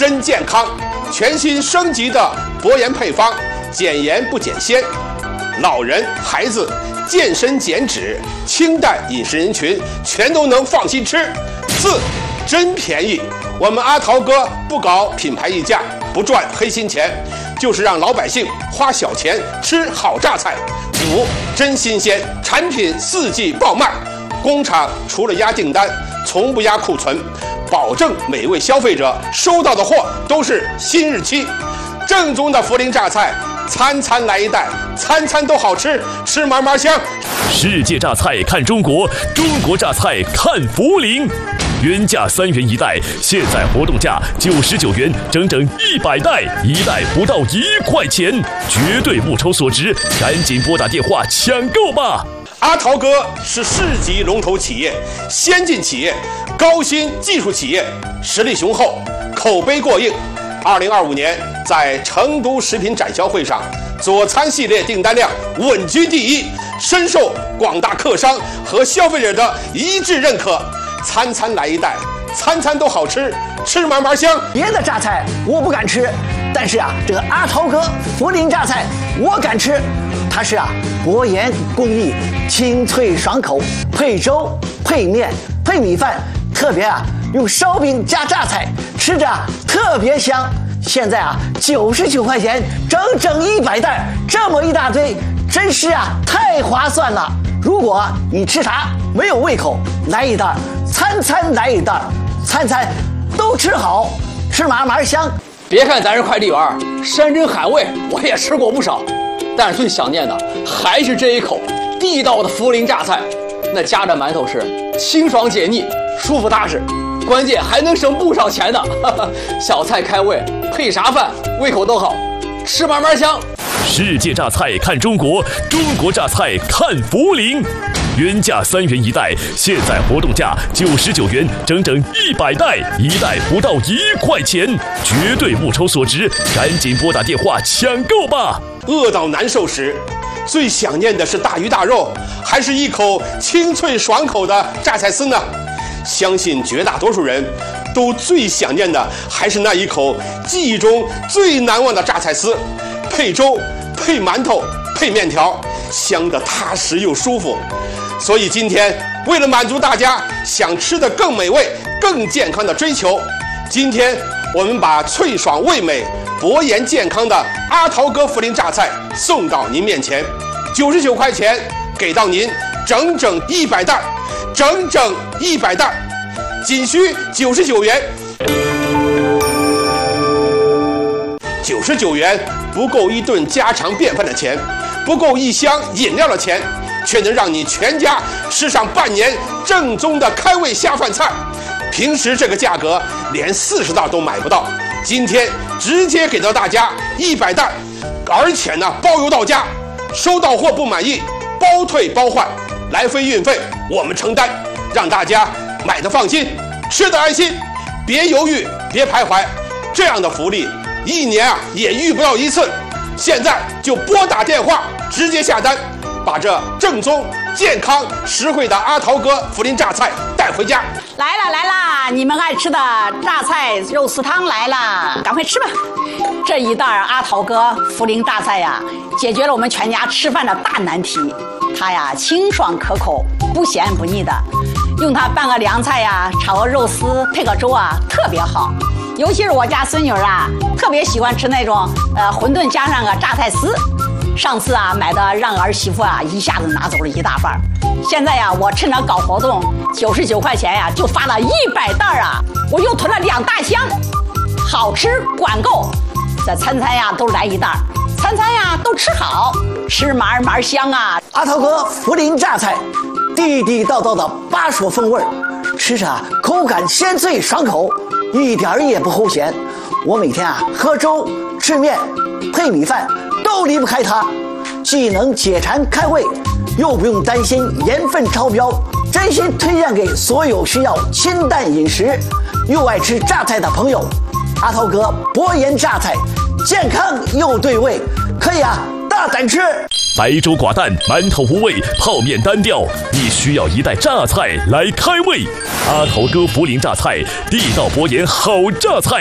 真健康，全新升级的博研配方，减盐不减鲜，老人、孩子、健身减脂、清淡饮食人群全都能放心吃。4，真便宜，我们阿桃哥不搞品牌溢价，不赚黑心钱，就是让老百姓花小钱吃好榨菜。5，真新鲜，产品4季爆卖，工厂除了压订单，从不压库存，保证每位消费者收到的货都是新日期。正宗的涪陵榨菜，餐餐来一袋，餐餐都好吃，吃嘛嘛香。 世界榨菜看中国，中国榨菜看涪陵。原价3元一袋，现在活动价99元，整整100袋，一袋不到1块钱，绝对物超所值，赶紧拨打电话抢购吧！ 阿桃哥是市级龙头企业、先进企业、高新技术企业，实力雄厚，口碑过硬。2025年在成都食品展销会上，佐餐系列订单量稳居第1，深受广大客商和消费者的一致认可。餐餐来一袋，餐餐都好吃，吃嘛嘛香。 别的榨菜我不敢吃，但是这个阿桃哥涪陵榨菜我敢吃。它是博研工艺，清脆爽口，配粥、配面、配米饭，特别用烧饼加榨菜，吃着特别香。现在99块钱，整整100袋，这么一大堆，真是太划算了。如果你吃啥没有胃口，来一袋，餐餐来一袋，餐餐都吃好，吃嘛嘛香。 别看咱是快递员，山珍海味我也吃过不少，但是最想念的还是这一口地道的涪陵榨菜。那夹着馒头吃，清爽解腻，舒服踏实，关键还能省不少钱呢。小菜开胃，配啥饭胃口都好，吃嘛嘛香。 世界榨菜看中国，中国榨菜看涪陵。原价3元一袋，现在活动价99元，整整100袋，一袋不到1块钱，绝对物超所值，赶紧拨打电话抢购吧！ 饿到难受时，最想念的是大鱼大肉，还是一口清脆爽口的榨菜丝呢？相信绝大多数人都最想念的还是那一口记忆中最难忘的榨菜丝，配粥、配馒头、配面条，香得踏实又舒服。所以今天为了满足大家想吃的更美味、更健康的追求，今天我们把脆爽味美、博研健康的阿桃哥涪陵榨菜送到您面前，99块钱给到您整整100袋，整整100袋，仅需99元。99元不够一顿家常便饭的钱，不够一箱饮料的钱，却能让你全家吃上半年正宗的开胃下饭菜。平时这个价格连40袋都买不到，今天直接给到大家100袋，而且呢包邮到家，收到货不满意包退包换，来回运费我们承担，让大家买的放心，吃的安心，别犹豫，别徘徊，这样的福利1年也遇不到一次。现在就拨打电话直接下单，把这正宗、健康、实惠的阿桃哥涪陵榨菜带回家。 来啦，你们爱吃的榨菜肉丝汤来了，赶快吃吧！这一袋阿桃哥涪陵榨菜解决了我们全家吃饭的大难题。它清爽可口，不咸不腻的，用它拌个凉菜炒个肉丝，配个粥特别好。尤其是我家孙女特别喜欢吃那种馄饨加上个榨菜丝。上次买的让儿媳妇一下子拿走了一大半。现在我趁着搞活动，99块钱就发了100袋我又囤了2大箱，好吃管够，这餐餐都来一袋，餐餐都吃好，吃嘛嘛香阿桃哥涪陵榨菜，地地道道的巴蜀风味，吃着口感鲜脆爽口，一点也不齁咸。我每天喝粥、吃面、配米饭都离不开它，既能解馋开胃，又不用担心盐分超标。真心推荐给所有需要清淡饮食又爱吃榨菜的朋友。阿桃哥博研榨菜，健康又对味，可以大胆吃。 白粥寡淡，馒头无味，泡面单调，你需要一袋榨菜来开胃。阿桃哥涪陵榨菜，地道博研好榨菜。